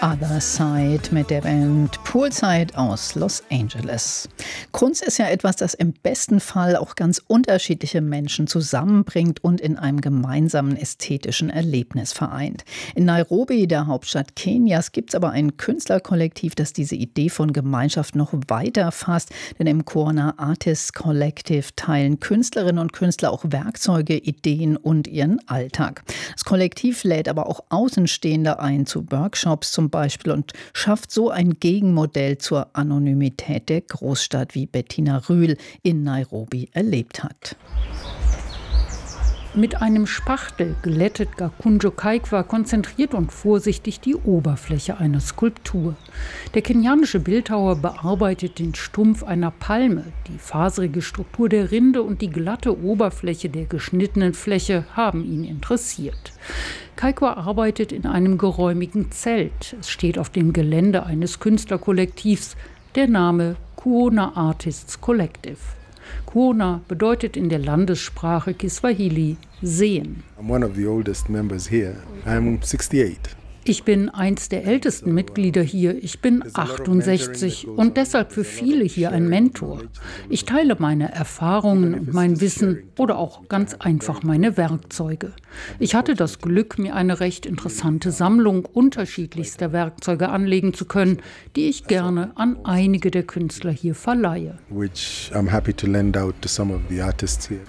Other Side mit der Band Poolside aus Los Angeles. Kunst ist ja etwas, das im besten Fall auch ganz unterschiedliche Menschen zusammenbringt und in einem gemeinsamen ästhetischen Erlebnis vereint. In Nairobi, der Hauptstadt Kenias, gibt es aber ein Künstlerkollektiv, das diese Idee von Gemeinschaft noch weiter fasst. Denn im Corner Artists Collective teilen Künstlerinnen und Künstler auch Werkzeuge, Ideen und ihren Alltag. Das Kollektiv lädt aber auch Außenstehende ein zu Workshops zum Beispiel und schafft so ein Gegenmodell zur Anonymität der Großstadt, wie Bettina Rühl in Nairobi erlebt hat. Mit einem Spachtel glättet Gakunjo Kaikwa konzentriert und vorsichtig die Oberfläche einer Skulptur. Der kenianische Bildhauer bearbeitet den Stumpf einer Palme. Die faserige Struktur der Rinde und die glatte Oberfläche der geschnittenen Fläche haben ihn interessiert. Kaikwa arbeitet in einem geräumigen Zelt. Es steht auf dem Gelände eines Künstlerkollektivs. Der Name Kuona Artists Collective. Kuona bedeutet in der Landessprache Kiswahili sehen. I'm one of the oldest members here. I'm 68. Ich bin eins der ältesten Mitglieder hier. Ich bin 68 und deshalb für viele hier ein Mentor. Ich teile meine Erfahrungen und mein Wissen oder auch ganz einfach meine Werkzeuge. Ich hatte das Glück, mir eine recht interessante Sammlung unterschiedlichster Werkzeuge anlegen zu können, die ich gerne an einige der Künstler hier verleihe. Which I'm happy to lend out to some of the artists here.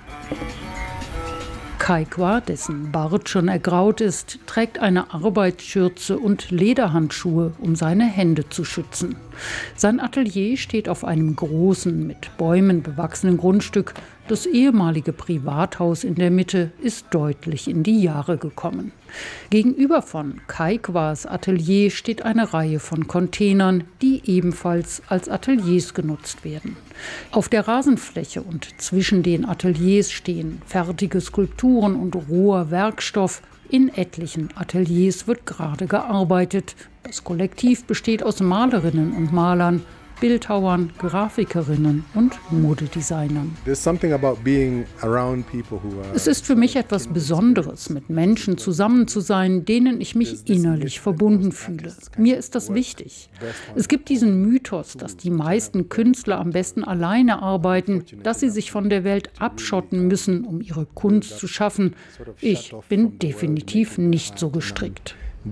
Kaikwa, dessen Bart schon ergraut ist, trägt eine Arbeitsschürze und Lederhandschuhe, um seine Hände zu schützen. Sein Atelier steht auf einem großen, mit Bäumen bewachsenen Grundstück. Das ehemalige Privathaus in der Mitte ist deutlich in die Jahre gekommen. Gegenüber von Kaikwas Atelier steht eine Reihe von Containern, die ebenfalls als Ateliers genutzt werden. Auf der Rasenfläche und zwischen den Ateliers stehen fertige Skulpturen und roher Werkstoff. In etlichen Ateliers wird gerade gearbeitet. Das Kollektiv besteht aus Malerinnen und Malern, Bildhauern, Grafikerinnen und Modedesignern. Es ist für mich etwas Besonderes, mit Menschen zusammen zu sein, denen ich mich innerlich verbunden fühle. Mir ist das wichtig. Es gibt diesen Mythos, dass die meisten Künstler am besten alleine arbeiten, dass sie sich von der Welt abschotten müssen, um ihre Kunst zu schaffen. Ich bin definitiv nicht so gestrickt.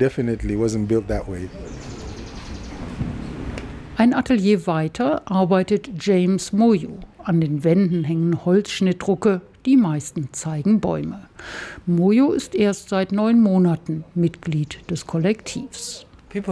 Ein Atelier weiter arbeitet James Moyo. An den Wänden hängen Holzschnittdrucke, die meisten zeigen Bäume. Moyo ist erst seit 9 Monaten Mitglied des Kollektivs.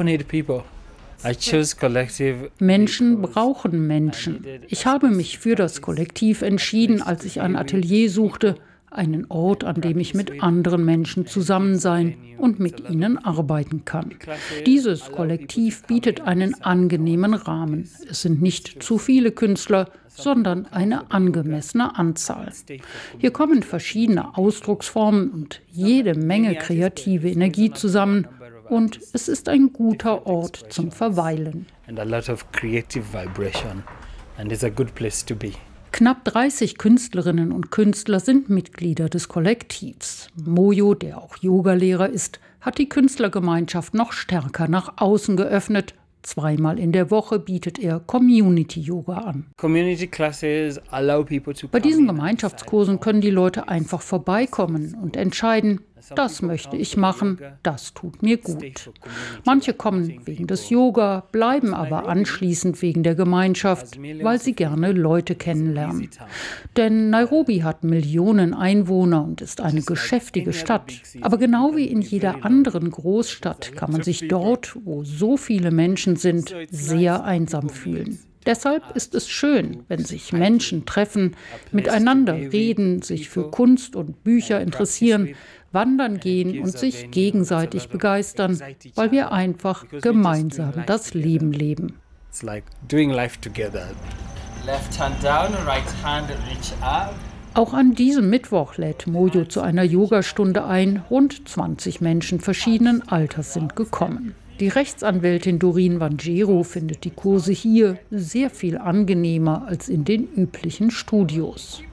Menschen brauchen Menschen. Ich habe mich für das Kollektiv entschieden, als ich ein Atelier suchte, einen Ort, an dem ich mit anderen Menschen zusammen sein und mit ihnen arbeiten kann. Dieses Kollektiv bietet einen angenehmen Rahmen. Es sind nicht zu viele Künstler, sondern eine angemessene Anzahl. Hier kommen verschiedene Ausdrucksformen und jede Menge kreative Energie zusammen. Und es ist ein guter Ort zum Verweilen. Knapp 30 Künstlerinnen und Künstler sind Mitglieder des Kollektivs. Moyo, der auch Yogalehrer ist, hat die Künstlergemeinschaft noch stärker nach außen geöffnet. 2-mal in der Woche bietet er Community-Yoga an. Bei diesen Gemeinschaftskursen können die Leute einfach vorbeikommen und entscheiden, das möchte ich machen, das tut mir gut. Manche kommen wegen des Yoga, bleiben aber anschließend wegen der Gemeinschaft, weil sie gerne Leute kennenlernen. Denn Nairobi hat Millionen Einwohner und ist eine geschäftige Stadt. Aber genau wie in jeder anderen Großstadt kann man sich dort, wo so viele Menschen sind, sehr einsam fühlen. Deshalb ist es schön, wenn sich Menschen treffen, miteinander reden, sich für Kunst und Bücher interessieren, wandern gehen und sich gegenseitig begeistern, weil wir einfach gemeinsam das Leben leben. Auch an diesem Mittwoch lädt Moyo zu einer Yogastunde ein. Rund 20 Menschen verschiedenen Alters sind gekommen. Die Rechtsanwältin Doreen Vangero findet die Kurse hier sehr viel angenehmer als in den üblichen Studios.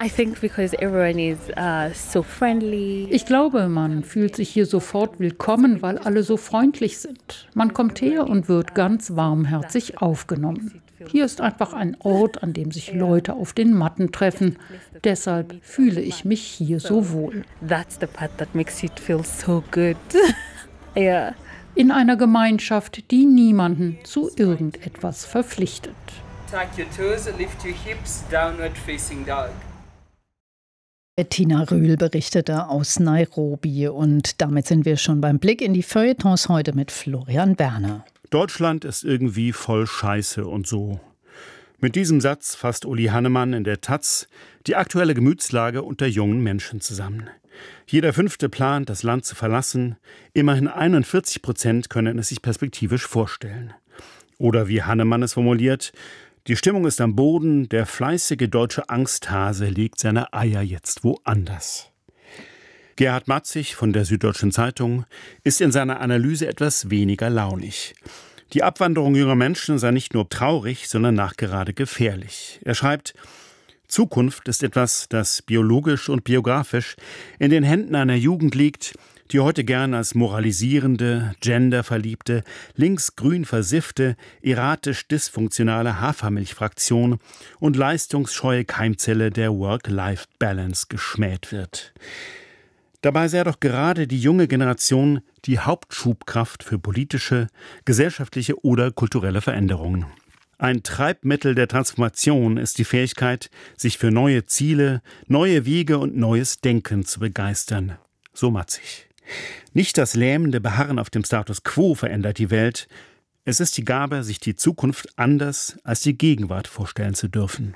Ich glaube, man fühlt sich hier sofort willkommen, weil alle so freundlich sind. Man kommt her und wird ganz warmherzig aufgenommen. Hier ist einfach ein Ort, an dem sich Leute auf den Matten treffen. Deshalb fühle ich mich hier so wohl. That's the part that makes it feel so good. Yeah. In einer Gemeinschaft, die niemanden zu irgendetwas verpflichtet. Tuck your toes, lift your hips, downward facing dog. Bettina Rühl berichtete aus Nairobi. Und damit sind wir schon beim Blick in die Feuilletons heute mit Florian Werner. Deutschland ist irgendwie voll Scheiße und so. Mit diesem Satz fasst Uli Hannemann in der taz die aktuelle Gemütslage unter jungen Menschen zusammen. Jeder 5. plant, das Land zu verlassen. Immerhin 41% können es sich perspektivisch vorstellen. Oder wie Hannemann es formuliert: Die Stimmung ist am Boden, der fleißige deutsche Angsthase legt seine Eier jetzt woanders. Gerhard Matzig von der Süddeutschen Zeitung ist in seiner Analyse etwas weniger launig. Die Abwanderung junger Menschen sei nicht nur traurig, sondern nachgerade gefährlich. Er schreibt: Zukunft ist etwas, das biologisch und biografisch in den Händen einer Jugend liegt, die heute gern als moralisierende, genderverliebte, linksgrün versiffte, erratisch dysfunktionale Hafermilchfraktion und leistungsscheue Keimzelle der Work-Life-Balance geschmäht wird. Dabei sei doch gerade die junge Generation die Hauptschubkraft für politische, gesellschaftliche oder kulturelle Veränderungen. Ein Treibmittel der Transformation ist die Fähigkeit, sich für neue Ziele, neue Wege und neues Denken zu begeistern. So Matzig. Nicht das lähmende Beharren auf dem Status quo verändert die Welt. Es ist die Gabe, sich die Zukunft anders als die Gegenwart vorstellen zu dürfen.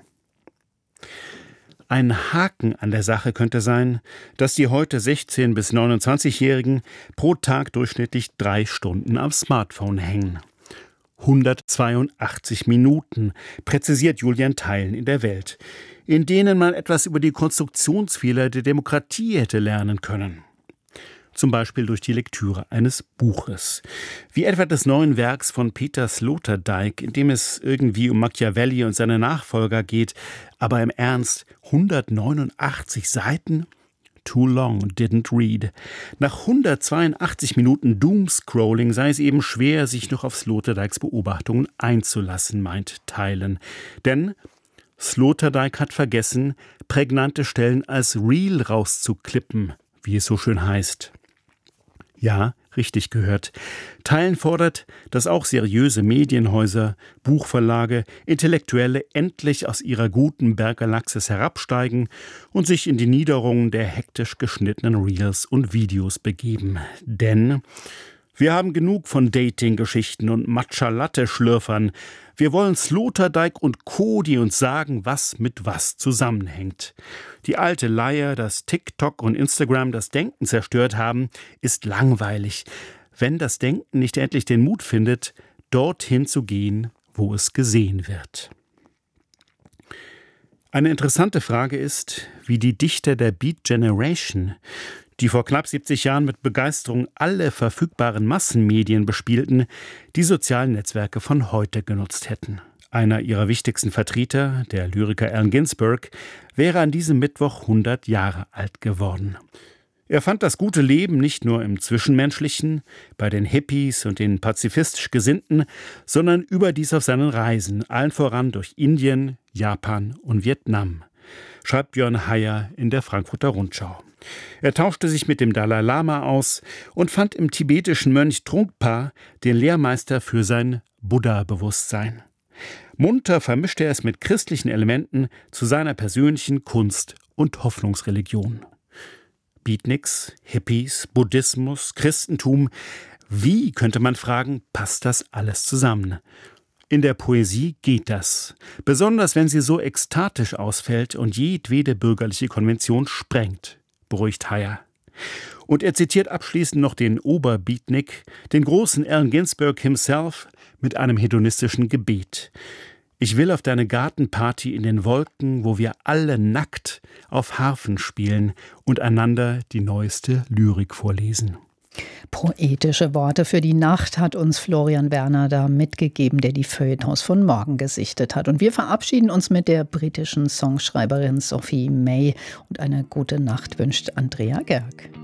Ein Haken an der Sache könnte sein, dass die heute 16- bis 29-Jährigen pro Tag durchschnittlich 3 Stunden am Smartphone hängen. 182 Minuten, präzisiert Julian Theilen in der Welt, in denen man etwas über die Konstruktionsfehler der Demokratie hätte lernen können. Zum Beispiel durch die Lektüre eines Buches, wie etwa des neuen Werks von Peter Sloterdijk, in dem es irgendwie um Machiavelli und seine Nachfolger geht, aber im Ernst, 189 Seiten? Too long, didn't read. Nach 182 Minuten Doomscrolling sei es eben schwer, sich noch auf Sloterdijks Beobachtungen einzulassen, meint Theilen. Denn Sloterdijk hat vergessen, prägnante Stellen als Reel rauszuklippen, wie es so schön heißt. Ja, richtig gehört. Theilen fordert, dass auch seriöse Medienhäuser, Buchverlage, Intellektuelle endlich aus ihrer Gutenberg-Galaxis herabsteigen und sich in die Niederungen der hektisch geschnittenen Reels und Videos begeben. Denn wir haben genug von Dating-Geschichten und Matcha-Latte-Schlürfern. Wir wollen Sloterdijk und Co., die uns sagen, was mit was zusammenhängt. Die alte Leier, dass TikTok und Instagram das Denken zerstört haben, ist langweilig, wenn das Denken nicht endlich den Mut findet, dorthin zu gehen, wo es gesehen wird. Eine interessante Frage ist, wie die Dichter der Beat Generation, die vor knapp 70 Jahren mit Begeisterung alle verfügbaren Massenmedien bespielten, die sozialen Netzwerke von heute genutzt hätten. Einer ihrer wichtigsten Vertreter, der Lyriker Allen Ginsberg, wäre an diesem Mittwoch 100 Jahre alt geworden. Er fand das gute Leben nicht nur im Zwischenmenschlichen, bei den Hippies und den pazifistisch Gesinnten, sondern überdies auf seinen Reisen, allen voran durch Indien, Japan und Vietnam, schreibt Björn Heyer in der Frankfurter Rundschau. Er tauschte sich mit dem Dalai Lama aus und fand im tibetischen Mönch Trungpa den Lehrmeister für sein Buddha-Bewusstsein. Munter vermischte er es mit christlichen Elementen zu seiner persönlichen Kunst- und Hoffnungsreligion. Beatniks, Hippies, Buddhismus, Christentum. Wie, könnte man fragen, passt das alles zusammen? In der Poesie geht das, besonders wenn sie so ekstatisch ausfällt und jedwede bürgerliche Konvention sprengt, beruhigt Heyer. Und er zitiert abschließend noch den Oberbeatnik, den großen Allen Ginsberg himself, mit einem hedonistischen Gebet. Ich will auf deine Gartenparty in den Wolken, wo wir alle nackt auf Harfen spielen und einander die neueste Lyrik vorlesen. Poetische Worte für die Nacht hat uns Florian Werner da mitgegeben, der die Feuilletons von morgen gesichtet hat. Und wir verabschieden uns mit der britischen Songschreiberin Sophie May. Und eine gute Nacht wünscht Andrea Gerg.